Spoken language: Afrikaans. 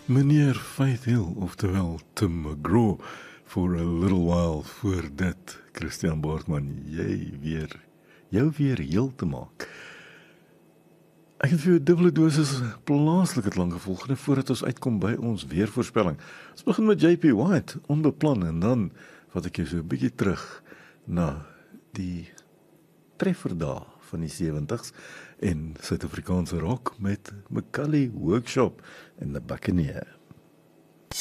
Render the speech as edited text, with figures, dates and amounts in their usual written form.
Meneer Faith Hill, oftewel Tim McGraw, for a little while voor dit, Christian Baartman, jou weer heel te maak. Ek het vir jou 'n dubbele dosis plaaslike klanke volgende voordat ons uitkom by ons weervoorspelling. Ons begin met JP White, onbeplan, en dan vat ek jou so 'n bietjie terug na die trefferdae van die 70s en Suid-Afrikaanse rock met Macaulay Workshop en The Buccaneer.